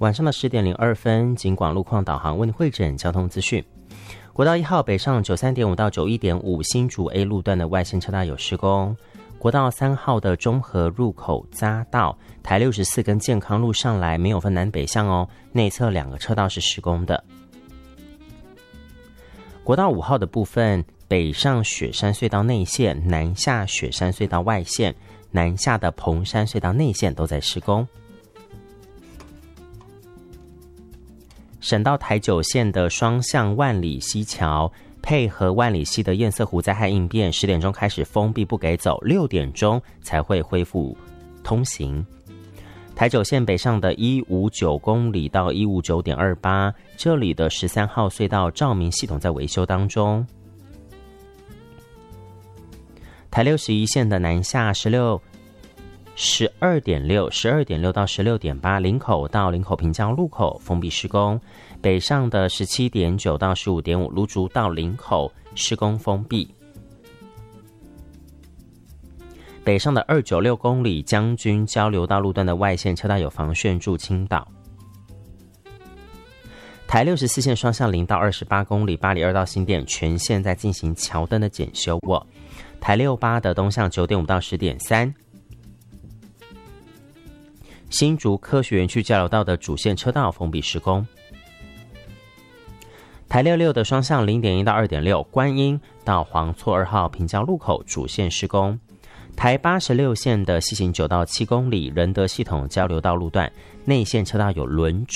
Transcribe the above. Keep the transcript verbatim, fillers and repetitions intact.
晚上的十点零二分，警广路况导航为你汇整交通资讯。国道一号北上九三点五到九一点五新竹 A 路段的外线车道有施工。国道三号的中和入口匝道，台六十四跟健康路上来没有分南北向哦，内侧两个车道是施工的。国道五号的部分，北上雪山隧道内线，南下雪山隧道外线，南下的蓬山隧道内线都在施工。省道台九线的双向万里溪桥，配合万里溪的堰塞湖灾害应变，十点钟开始封闭不给走，六点钟才会恢复通行。台九线北上的一百五十九公里到一百五十九点二八，这里的十三号隧道照明系统在维修当中。台六十一线的南下十六十二点六、十二点六到十六点八，林口到林口平交路口封闭施工；北上的十七点九到十五点五，芦竹到林口施工封闭；北上的二百九十六公里将军交流道路段的外线车道有防汛助倾倒；台六十四线双向零到二十八公里，八里二到新店全线在进行桥灯的检修哦；台六八的东向九点五到十点三。新竹科学园区交流道的主线车道封闭施工。台六六的双向 零点一到二点六，观音到黄厝二号平交路口主线施工。台八十六线的西行九到七公里仁德系统交流道路段内线车道有轮